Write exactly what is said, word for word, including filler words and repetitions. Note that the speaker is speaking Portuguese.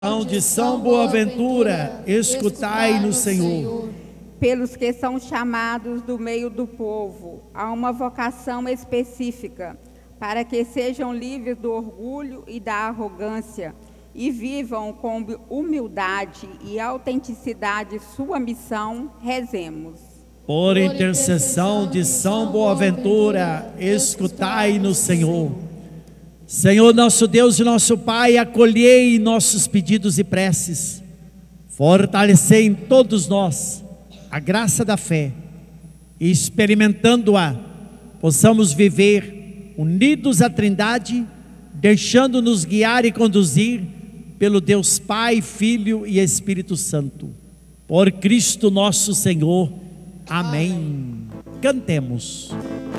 de São Boaventura, escutai-nos, Senhor. Pelos que são chamados do meio do povo a uma vocação específica, para que sejam livres do orgulho e da arrogância e vivam com humildade e autenticidade sua missão, rezemos. Por intercessão de São Boaventura, escutai-nos, Senhor. Senhor, nosso Deus e nosso Pai, acolhei nossos pedidos e preces, fortalecei em todos nós a graça da fé, e experimentando-a, possamos viver unidos à Trindade, deixando-nos guiar e conduzir pelo Deus Pai, Filho e Espírito Santo. Por Cristo nosso Senhor. Amém. Amém. Cantemos.